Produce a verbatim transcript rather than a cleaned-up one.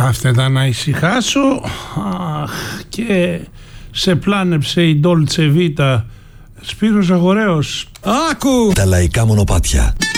κάθετα να ησυχάσω. Αχ, και σε πλάνεψε η Dolce Vita. Σπύρος Αγοραίος. Άκου! Τα λαϊκά μονοπάτια.